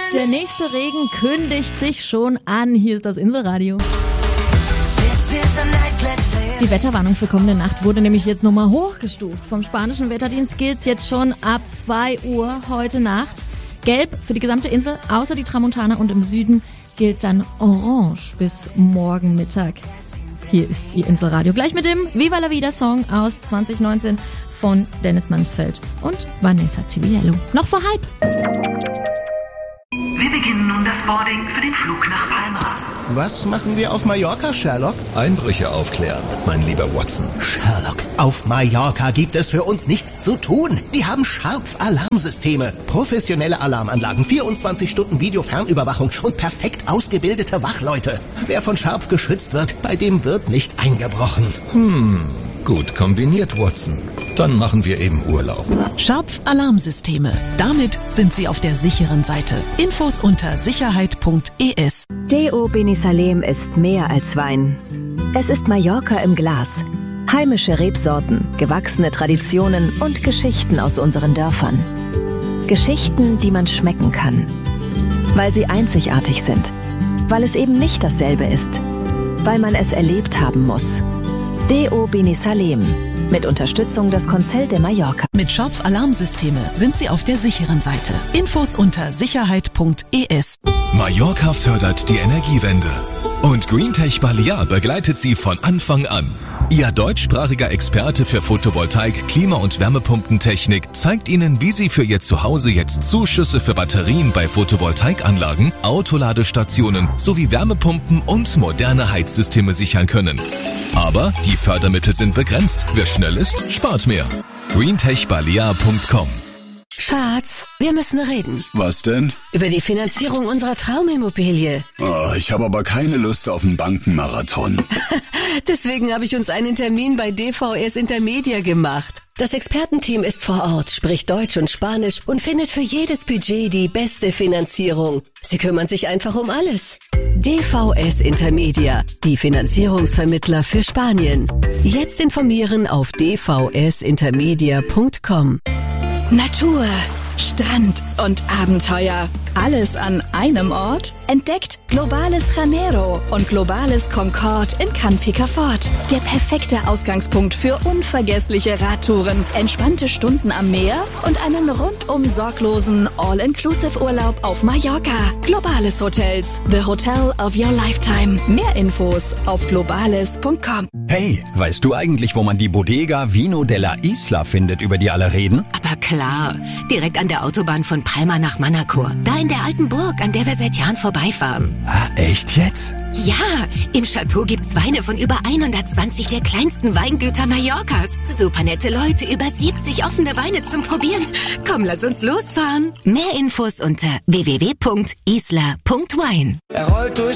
Der nächste Regen kündigt sich schon an. Hier ist das Inselradio. Die Wetterwarnung für kommende Nacht wurde nämlich jetzt nochmal hochgestuft. Vom spanischen Wetterdienst gilt es jetzt schon ab 2 Uhr heute Nacht. Gelb für die gesamte Insel, außer die Tramontana, und im Süden gilt dann orange bis morgen Mittag. Hier ist Ihr Inselradio. Gleich mit dem Viva la Vida Song aus 2019 von Dennis Mansfeld und Vanessa Tibiello. Noch vor halb. Wir beginnen nun das Boarding für den Flug nach Palma. Was machen wir auf Mallorca, Sherlock? Einbrüche aufklären, mein lieber Watson. Sherlock, auf Mallorca gibt es für uns nichts zu tun. Die haben Sharp-Alarmsysteme, professionelle Alarmanlagen, 24 Stunden Videofernüberwachung und perfekt ausgebildete Wachleute. Wer von Sharp geschützt wird, bei dem wird nicht eingebrochen. Gut kombiniert, Watson. Dann machen wir eben Urlaub. Scharpf Alarmsysteme. Damit sind Sie auf der sicheren Seite. Infos unter sicherheit.es. DO Beni Salem ist mehr als Wein. Es ist Mallorca im Glas. Heimische Rebsorten, gewachsene Traditionen und Geschichten aus unseren Dörfern. Geschichten, die man schmecken kann. Weil sie einzigartig sind. Weil es eben nicht dasselbe ist. Weil man es erlebt haben muss. DO Beni Salem. Mit Unterstützung des Consell de Mallorca. Mit Scharpf Alarmsysteme sind Sie auf der sicheren Seite. Infos unter sicherheit.es. Mallorca fördert die Energiewende. Und Greentech Balear begleitet Sie von Anfang an. Ihr deutschsprachiger Experte für Photovoltaik, Klima- und Wärmepumpentechnik zeigt Ihnen, wie Sie für Ihr Zuhause jetzt Zuschüsse für Batterien bei Photovoltaikanlagen, Autoladestationen sowie Wärmepumpen und moderne Heizsysteme sichern können. Aber die Fördermittel sind begrenzt. Wer schnell ist, spart mehr. greentechbalear.com. Schatz, wir müssen reden. Was denn? Über die Finanzierung unserer Traumimmobilie. Oh, ich habe aber keine Lust auf einen Bankenmarathon. Deswegen habe ich uns einen Termin bei DVS Intermedia gemacht. Das Expertenteam ist vor Ort, spricht Deutsch und Spanisch und findet für jedes Budget die beste Finanzierung. Sie kümmern sich einfach um alles. DVS Intermedia, die Finanzierungsvermittler für Spanien. Jetzt informieren auf dvsintermedia.com. Natur, Strand und Abenteuer. Alles an einem Ort? Entdeckt Globales Janeiro und Globales Concorde in Cannes Picafort. Der perfekte Ausgangspunkt für unvergessliche Radtouren, entspannte Stunden am Meer und einen rundum sorglosen All-Inclusive-Urlaub auf Mallorca. Globales Hotels, the hotel of your lifetime. Mehr Infos auf globales.com. Hey, weißt du eigentlich, wo man die Bodega Vino della Isla findet, über die alle reden? Aber klar, direkt an der Autobahn von Palma nach Manacor. Da in der alten Burg, an der wir seit Jahren vorbeifahren. Ah, echt jetzt? Ja, im Chateau gibt's Weine von über 120 der kleinsten Weingüter Mallorcas. Super nette Leute, über 70 offene Weine zum Probieren. Komm, lass uns losfahren. Mehr Infos unter www.isla.wine. Er rollt durch